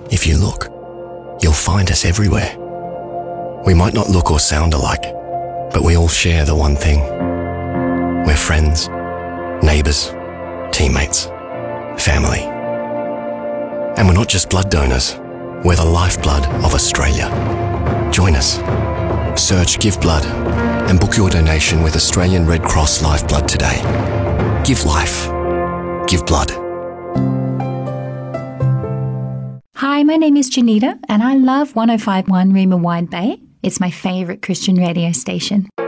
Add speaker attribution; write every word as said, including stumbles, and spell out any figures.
Speaker 1: If you look, you'll find us everywhere. We might not look or sound alike, but we all share the one thing. We're friends, neighbours, teammates, family. And we're not just blood donors, we're the lifeblood of Australia. Join us. Search Give Blood and book your donation with Australian Red Cross Lifeblood today. Give life. Give blood.
Speaker 2: Hi, my name is Janita, and I love one oh five point one Rima Wide Bay. It's my favourite Christian radio station.